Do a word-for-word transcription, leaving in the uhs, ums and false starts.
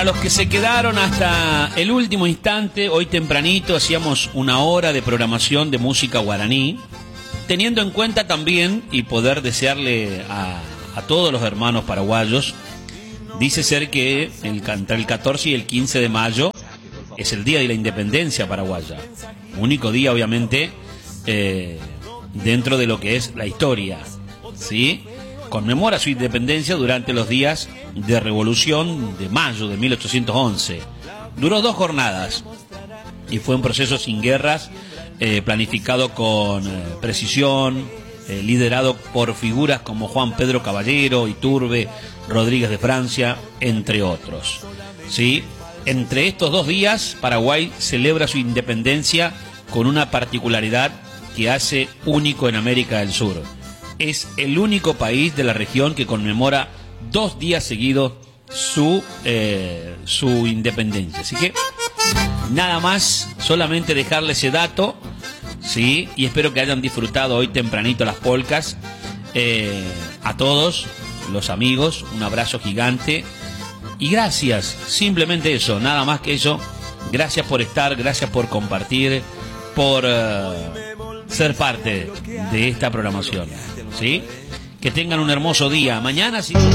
A los que se quedaron hasta el último instante, hoy tempranito hacíamos una hora de programación de música guaraní, teniendo en cuenta también y poder desearle a, a todos los hermanos paraguayos. Dice ser que el, entre el catorce y el quince de mayo es el día de la independencia paraguaya, único día obviamente eh, dentro de lo que es la historia, ¿sí? Conmemora su independencia durante los días de revolución de mayo de mil ochocientos once. Duró dos jornadas y fue un proceso sin guerras, eh, planificado con eh, precisión, eh, liderado por figuras como Juan Pedro Caballero, Iturbe, Rodríguez de Francia, entre otros. ¿Sí? Entre estos dos días, Paraguay celebra su independencia con una particularidad que hace único en América del Sur. Es el único país de la región que conmemora dos días seguidos su, eh, su independencia. Así que nada más, solamente dejarle ese dato, ¿sí? Y espero que hayan disfrutado hoy tempranito las polcas. Eh, a todos los amigos, un abrazo gigante. Y gracias, simplemente eso, nada más que eso. Gracias por estar, gracias por compartir, por uh, ser parte de esta programación, ¿sí? Que tengan un hermoso día. Mañana sí.